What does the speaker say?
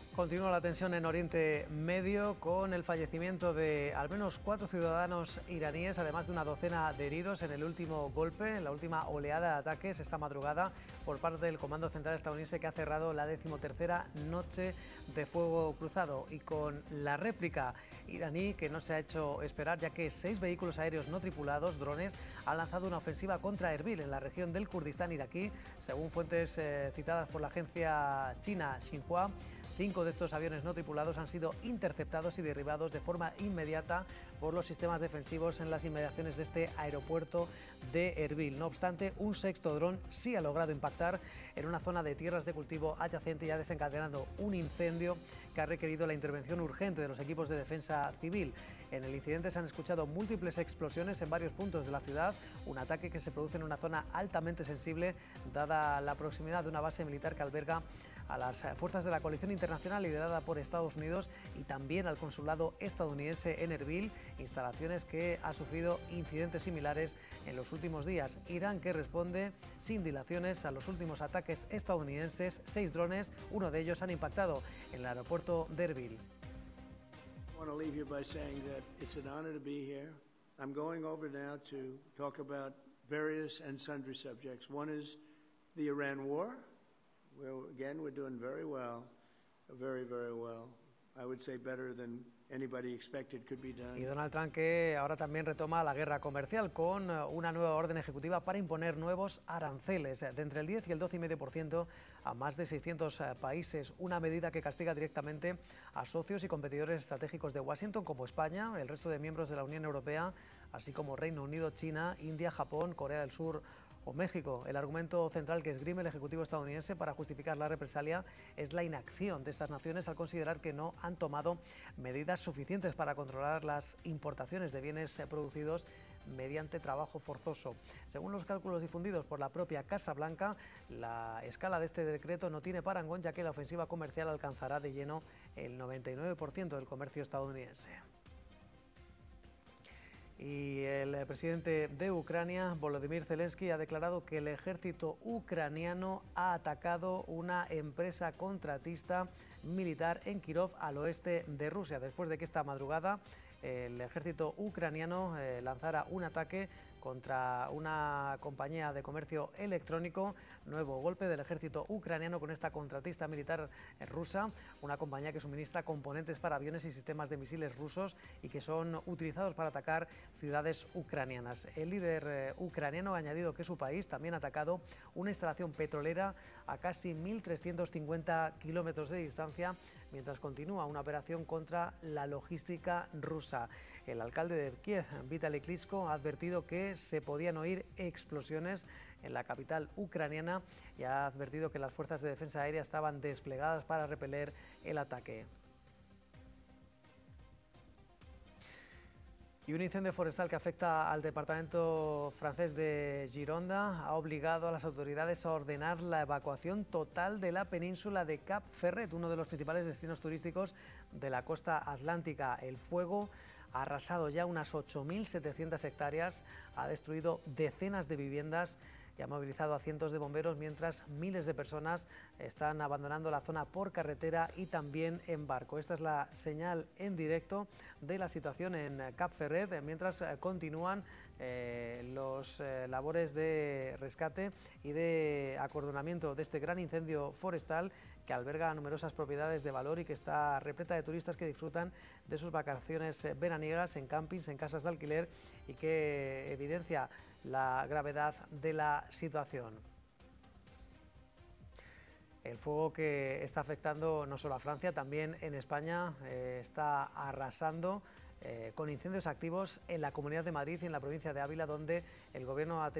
Continúa la tensión en Oriente Medio con el fallecimiento de al menos 4 ciudadanos iraníes, además de una docena de heridos en el último golpe, en la última oleada de ataques esta madrugada por parte del Comando Central estadounidense, que ha cerrado la 13ª noche de fuego cruzado, y con la réplica iraní que no se ha hecho esperar, ya que 6 vehículos aéreos no tripulados, drones, han lanzado una ofensiva contra Erbil, en la región del Kurdistán iraquí, según fuentes citadas por la agencia china Xinhua. 5 de estos aviones no tripulados han sido interceptados y derribados de forma inmediata por los sistemas defensivos en las inmediaciones de este aeropuerto de Erbil. No obstante, un sexto dron sí ha logrado impactar en una zona de tierras de cultivo adyacente y ha desencadenado un incendio que ha requerido la intervención urgente de los equipos de defensa civil. En el incidente se han escuchado múltiples explosiones en varios puntos de la ciudad, un ataque que se produce en una zona altamente sensible, dada la proximidad de una base militar que alberga a las fuerzas de la coalición internacional liderada por Estados Unidos y también al consulado estadounidense en Erbil, instalaciones que ha sufrido incidentes similares en los últimos días. Irán, que responde sin dilaciones a los últimos ataques estadounidenses. 6 drones, uno de ellos, han impactado en el aeropuerto de Erbil. I want to leave you by saying that it's an honor to be here. I'm going over now to talk about various and sundry subjects. One is the Iran war. We're doing very well, very, very well. I would say better than anybody expected could be done. Y Donald Trump, que ahora también retoma la guerra comercial con una nueva orden ejecutiva para imponer nuevos aranceles de entre el 10 y el 12,5% a más de 600 países, una medida que castiga directamente a socios y competidores estratégicos de Washington como España, el resto de miembros de la Unión Europea, así como Reino Unido, China, India, Japón, Corea del Sur o México. El argumento central que esgrime el Ejecutivo estadounidense para justificar la represalia es la inacción de estas naciones al considerar que no han tomado medidas suficientes para controlar las importaciones de bienes producidos mediante trabajo forzoso. Según los cálculos difundidos por la propia Casa Blanca, la escala de este decreto no tiene parangón, ya que la ofensiva comercial alcanzará de lleno el 99% del comercio estadounidense. Y el presidente de Ucrania, Volodymyr Zelensky, ha declarado que el ejército ucraniano ha atacado una empresa contratista militar en Kirov, al oeste de Rusia, después de que esta madrugada el ejército ucraniano lanzara un ataque contra una compañía de comercio electrónico. Nuevo golpe del ejército ucraniano con esta contratista militar rusa, una compañía que suministra componentes para aviones y sistemas de misiles rusos y que son utilizados para atacar ciudades ucranianas. El líder ucraniano ha añadido que su país también ha atacado una instalación petrolera a casi 1.350 kilómetros de distancia, mientras continúa una operación contra la logística rusa. El alcalde de Kiev, Vitaly Klitschko, ha advertido que se podían oír explosiones en la capital ucraniana y ha advertido que las fuerzas de defensa aérea estaban desplegadas para repeler el ataque. Y un incendio forestal que afecta al departamento francés de Gironda ha obligado a las autoridades a ordenar la evacuación total de la península de Cap Ferret, uno de los principales destinos turísticos de la costa atlántica. El fuego ha arrasado ya unas 8.700 hectáreas, ha destruido decenas de viviendas y ha movilizado a cientos de bomberos, mientras miles de personas están abandonando la zona por carretera y también en barco. Esta es la señal en directo de la situación en Cap Ferret, mientras continúan los labores de rescate y de acordonamiento de este gran incendio forestal que alberga numerosas propiedades de valor y que está repleta de turistas que disfrutan de sus vacaciones veraniegas en campings, en casas de alquiler, y que evidencia la gravedad de la situación. El fuego que está afectando no solo a Francia, también en España está arrasando con incendios activos en la Comunidad de Madrid y en la provincia de Ávila, donde el gobierno ha tenido